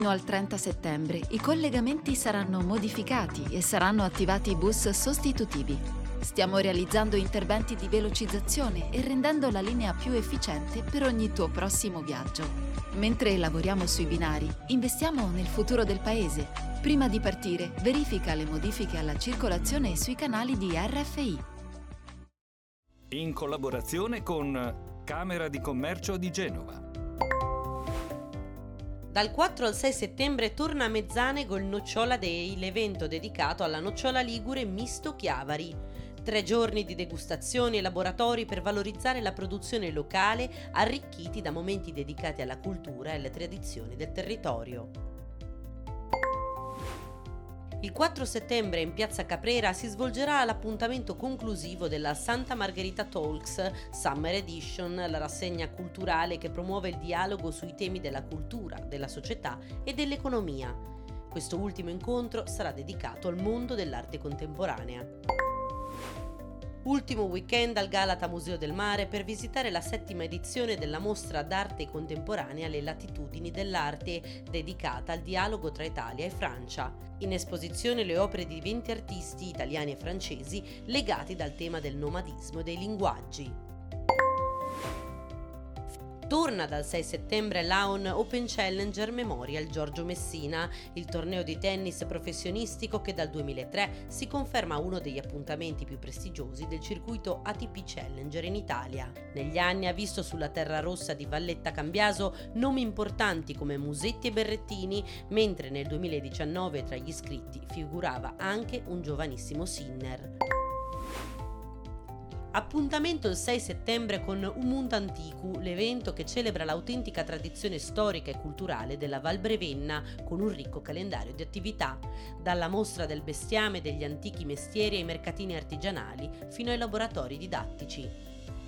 Fino al 30 settembre i collegamenti saranno modificati e saranno attivati bus sostitutivi. Stiamo realizzando interventi di velocizzazione e rendendo la linea più efficiente per ogni tuo prossimo viaggio. Mentre lavoriamo sui binari, investiamo nel futuro del paese. Prima di partire, verifica le modifiche alla circolazione sui canali di RFI. In collaborazione con Camera di Commercio di Genova. Dal 4 al 6 settembre torna a Mezzanego il Nocciola Day, l'evento dedicato alla nocciola ligure misto Chiavari. 3 giorni di degustazioni e laboratori per valorizzare la produzione locale, arricchiti da momenti dedicati alla cultura e alle tradizioni del territorio. Il 4 settembre in Piazza Caprera si svolgerà l'appuntamento conclusivo della Santa Margherita Talks Summer Edition, la rassegna culturale che promuove il dialogo sui temi della cultura, della società e dell'economia. Questo ultimo incontro sarà dedicato al mondo dell'arte contemporanea. Ultimo weekend al Galata Museo del Mare per visitare la 7ª edizione della mostra d'arte contemporanea Le latitudini dell'arte, dedicata al dialogo tra Italia e Francia. In esposizione le opere di 20 artisti italiani e francesi legati dal tema del nomadismo e dei linguaggi. Torna dal 6 settembre l'Aon Open Challenger Memorial Giorgio Messina, il torneo di tennis professionistico che dal 2003 si conferma uno degli appuntamenti più prestigiosi del circuito ATP Challenger in Italia. Negli anni ha visto sulla terra rossa di Valletta Cambiaso nomi importanti come Musetti e Berrettini, mentre nel 2019 tra gli iscritti figurava anche un giovanissimo Sinner. Appuntamento il 6 settembre con Umund Anticu, l'evento che celebra l'autentica tradizione storica e culturale della Val Brevenna con un ricco calendario di attività, dalla mostra del bestiame e degli antichi mestieri ai mercatini artigianali fino ai laboratori didattici.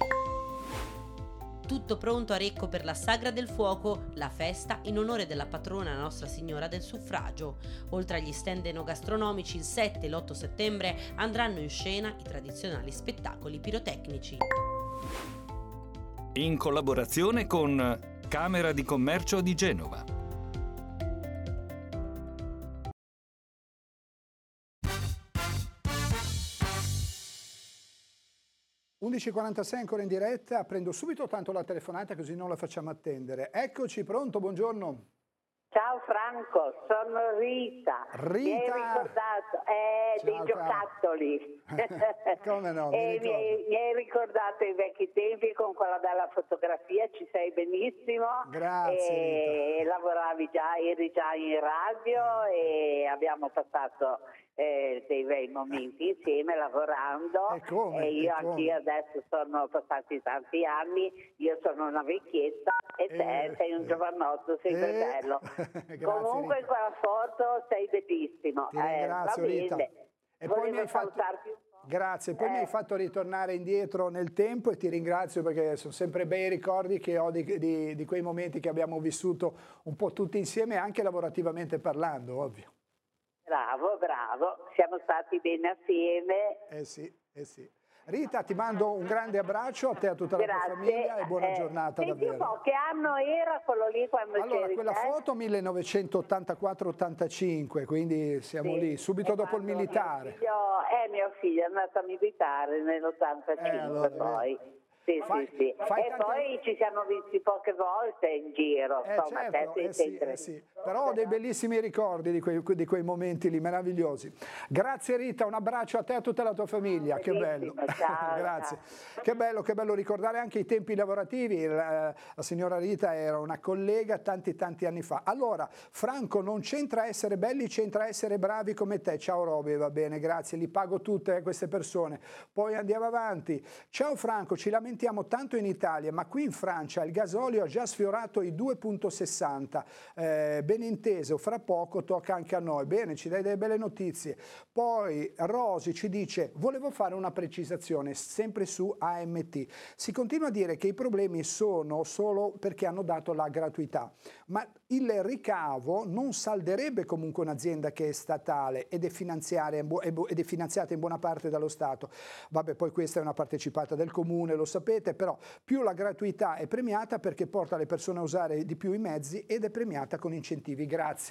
Tutto pronto a Recco per la Sagra del Fuoco, la festa in onore della patrona Nostra Signora del Suffragio. Oltre agli stand enogastronomici, il 7 e l'8 settembre andranno in scena i tradizionali spettacoli pirotecnici. In collaborazione con Camera di Commercio di Genova. (11:46) ancora in diretta, prendo subito tanto la telefonata così non la facciamo attendere. Eccoci, pronto, buongiorno. Ciao Franco, sono Rita. Rita! Mi hai ricordato dei giocattoli. Come no, mi hai ricordato i vecchi tempi con quella della fotografia, ci sei benissimo. Grazie. E lavoravi già, eri già in radio e abbiamo passato dei bei momenti insieme lavorando. E anch'io adesso sono passati tanti anni, io sono una vecchietta e te sei un giovanotto, sei bello. Comunque in quella foto sei bellissimo. Ti ringrazio, Rita. E poi mi hai fatto... Grazie, poi mi hai fatto ritornare indietro nel tempo e ti ringrazio perché sono sempre bei ricordi che ho di quei momenti che abbiamo vissuto un po' tutti insieme, anche lavorativamente parlando, ovvio. Bravo, siamo stati bene assieme. Eh sì. Rita, ti mando un grande abbraccio a te e a tutta la tua famiglia e buona giornata. Senti davvero. Un po', che anno era quello lì quando allora, quella foto 1984-85, quindi siamo lì, subito dopo il militare. Mio figlio è andato a militare nell'85 allora, poi. Sì. E poi ci siamo visti poche volte in giro. Insomma, sì. Però ho dei bellissimi ricordi di quei momenti lì, meravigliosi. Grazie Rita, un abbraccio a te e a tutta la tua famiglia, che bello. Ciao, grazie. Ciao. Che bello ricordare anche i tempi lavorativi. La signora Rita era una collega tanti anni fa. Allora, Franco, non c'entra essere belli, c'entra essere bravi come te. Ciao Roby, va bene, grazie, li pago tutte queste persone. Poi andiamo avanti. Ciao Franco, ci lamentiamo tanto in Italia, ma qui in Francia il gasolio ha già sfiorato i 2,60. Ben inteso, fra poco tocca anche a noi. Bene, ci dai delle belle notizie. Poi Rosi ci dice: volevo fare una precisazione sempre su AMT. Si continua a dire che i problemi sono solo perché hanno dato la gratuità, ma il ricavo non salderebbe comunque un'azienda che è statale ed è finanziata in buona parte dallo Stato. Vabbè, poi questa è una partecipata del comune, lo sapete, però più la gratuità è premiata perché porta le persone a usare di più i mezzi ed è premiata con incentivi. Grazie.